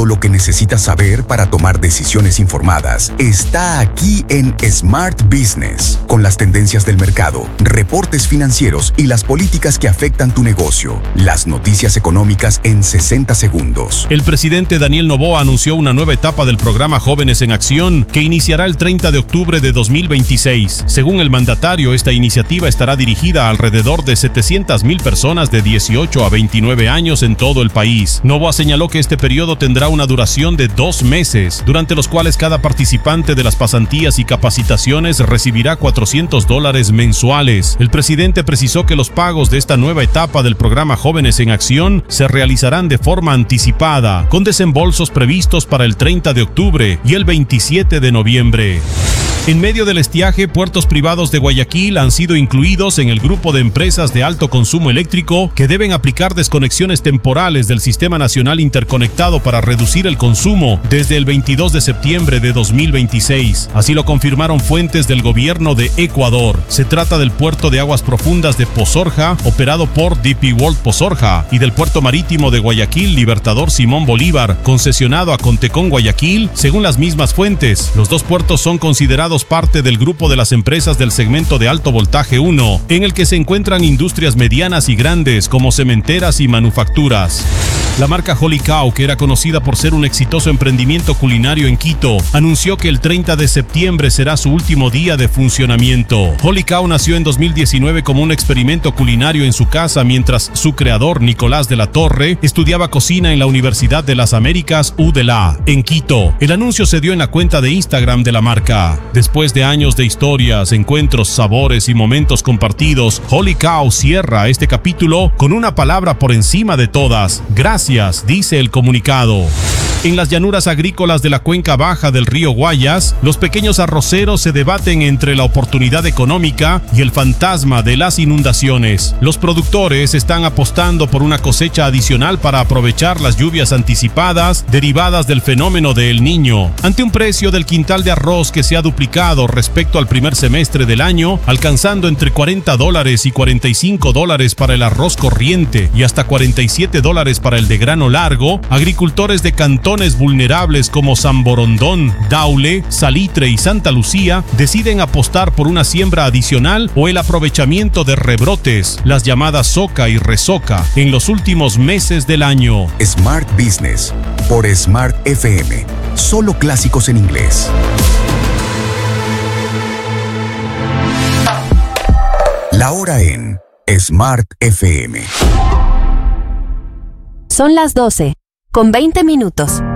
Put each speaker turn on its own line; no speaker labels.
Todo lo que necesitas saber para tomar decisiones informadas está aquí en Smart Business, con las tendencias del mercado, reportes financieros y las políticas que afectan tu negocio. Las noticias económicas en 60 segundos.
El presidente Daniel Noboa anunció una nueva etapa del programa Jóvenes en Acción que iniciará el 30 de octubre de 2026. Según el mandatario, esta iniciativa estará dirigida a alrededor de 700,000 personas de 18 a 29 años en todo el país. Noboa señaló que este periodo tendrá una duración de 2 meses, durante los cuales cada participante de las pasantías y capacitaciones recibirá $400 mensuales. El presidente precisó que los pagos de esta nueva etapa del programa Jóvenes en Acción se realizarán de forma anticipada, con desembolsos previstos para el 30 de octubre y el 27 de noviembre. En medio del estiaje, puertos privados de Guayaquil han sido incluidos en el grupo de empresas de alto consumo eléctrico que deben aplicar desconexiones temporales del Sistema Nacional Interconectado para reducir el consumo desde el 22 de septiembre de 2026. Así lo confirmaron fuentes del gobierno de Ecuador. Se trata del puerto de aguas profundas de Pozorja, operado por DP World Pozorja, y del puerto marítimo de Guayaquil Libertador Simón Bolívar, concesionado a Contecón Guayaquil. Según las mismas fuentes, los dos puertos son considerados parte del grupo de las empresas del segmento de alto voltaje 1, en el que se encuentran industrias medianas y grandes como cementeras y manufacturas. La marca Holy Cow, que era conocida por ser un exitoso emprendimiento culinario en Quito, anunció que el 30 de septiembre será su último día de funcionamiento. Holy Cow nació en 2019 como un experimento culinario en su casa mientras su creador, Nicolás de la Torre, estudiaba cocina en la Universidad de las Américas, UDLA, en Quito. El anuncio se dio en la cuenta de Instagram de la marca. Después de años de historias, encuentros, sabores y momentos compartidos, Holy Cow cierra este capítulo con una palabra por encima de todas: gracias, dice el comunicado. En las llanuras agrícolas de la cuenca baja del río Guayas, los pequeños arroceros se debaten entre la oportunidad económica y el fantasma de las inundaciones. Los productores están apostando por una cosecha adicional para aprovechar las lluvias anticipadas derivadas del fenómeno de El Niño. Ante un precio del quintal de arroz que se ha duplicado respecto al primer semestre del año, alcanzando entre $40 y $45 para el arroz corriente y hasta $47 para el de grano largo, agricultores de cantones vulnerables como San Borondón, Daule, Salitre y Santa Lucía deciden apostar por una siembra adicional o el aprovechamiento de rebrotes, las llamadas soca y resoca, en los últimos meses del año.
Smart Business por Smart FM. Solo clásicos en inglés. La hora en Smart FM.
Son las 12:20.